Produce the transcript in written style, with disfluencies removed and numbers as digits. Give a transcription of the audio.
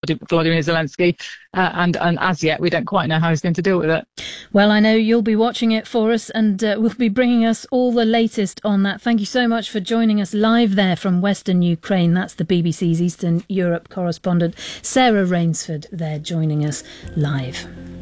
Volodymyr Zelensky, and as yet we don't quite know how he's going to deal with it. Well, I know you'll be watching it for us, and will be bringing us all the latest on that. Thank you so much for joining us live there from Western Ukraine. That's the BBC's Eastern Europe correspondent, Sarah Rainsford, there joining us live.